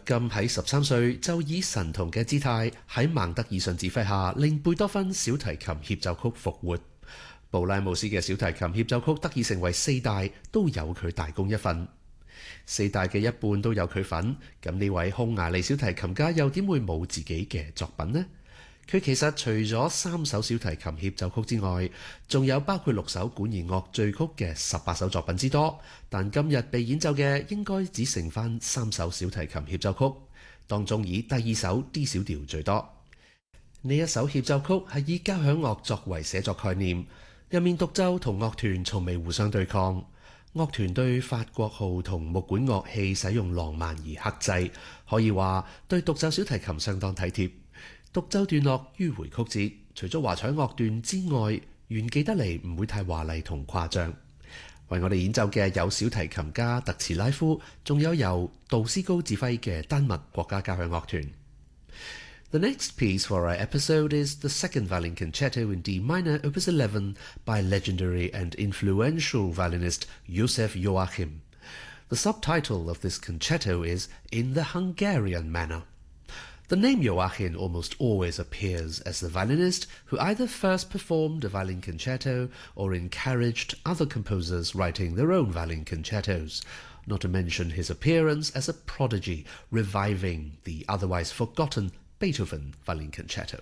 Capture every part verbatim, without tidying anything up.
金喺十三歲就以神童嘅姿態喺孟德爾遜指揮下，令貝多芬小提琴協奏曲復活。布拉姆斯嘅小提琴協奏曲得以成為四大，都有佢大功一份。四大嘅一半都有佢份，咁呢位匈牙利小提琴家又點會冇自己嘅作品呢？佢其實除咗三首小提琴協奏曲之外，仲有包括六首管弦樂序曲嘅十八首作品之多。但今日被演奏嘅應該只剩翻三首小提琴協奏曲，當中以第二首 D 小調最多。呢一首協奏曲係以交響樂作為寫作概念，入面獨奏同樂團從未互相對抗。樂團對法國號同木管樂器使用浪漫而克制，可以話對獨奏小提琴相當體貼。獨奏段落迂迴曲折，除咗華彩樂段之外，炫技得嚟唔會太華麗同誇張。為我哋演奏嘅有小提琴家特茨拉夫，仲有由杜斯高指揮嘅丹麥國家交響樂團。The next piece for our episode is the second violin concerto in D minor, Opus eleven, by legendary and influential violinist Josef Joachim. The subtitle of this concerto is In the Hungarian Manner. The name Joachim almost always appears as the violinist who either first performed a violin concerto or encouraged other composers writing their own violin concertos, not to mention his appearance as a prodigy, reviving the otherwise forgotten Beethoven violin concerto.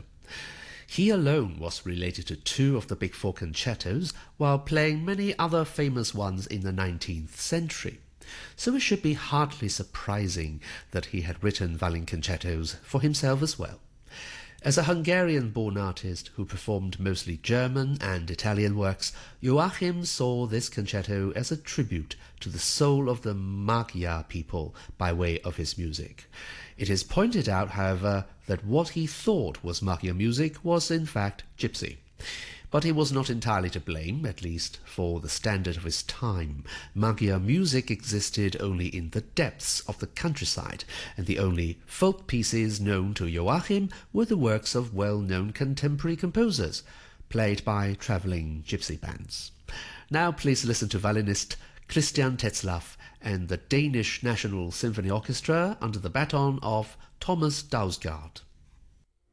He alone was related to two of the big four concertos, while playing many other famous ones in the nineteenth century. So it should be hardly surprising that he had written violin concertos for himself as well. As a Hungarian-born artist who performed mostly German and Italian works, Joachim saw this concerto as a tribute to the soul of the Magyar people by way of his music. It is pointed out, however, that what he thought was Magyar music was in fact Gypsy. But he was not entirely to blame, at least for the standard of his time. Magyar music existed only in the depths of the countryside, and the only folk pieces known to Joachim were the works of well-known contemporary composers, played by travelling gypsy bands. Now please listen to violinist Christian Tetzlaff and the Danish National Symphony Orchestra under the baton of Thomas Dausgaard.